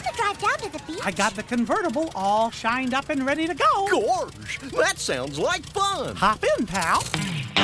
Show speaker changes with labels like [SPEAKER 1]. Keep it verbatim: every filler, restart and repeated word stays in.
[SPEAKER 1] to drive down to the beach.
[SPEAKER 2] I got the convertible all shined up and ready to go.
[SPEAKER 3] Gorge, that sounds like fun.
[SPEAKER 2] Hop in, pal.